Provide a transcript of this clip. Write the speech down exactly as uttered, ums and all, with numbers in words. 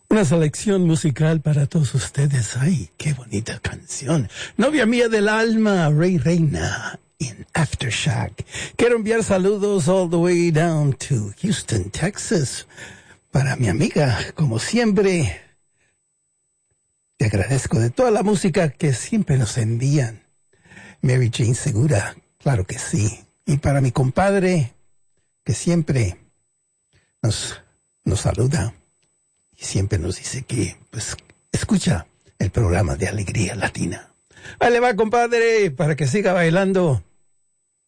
Una selección musical para todos ustedes. Ay, qué bonita canción. Novia mía del alma, Rey Reina, in Aftershock. Quiero enviar saludos all the way down to Houston, Texas. Para mi amiga, como siempre, te agradezco de toda la música que siempre nos envían. Mary Jane Segura, claro que sí. Y para mi compadre, que siempre nos, nos saluda. Y siempre nos dice que, pues, escucha el programa de Alegría Latina. Ahí le va, compadre, para que siga bailando.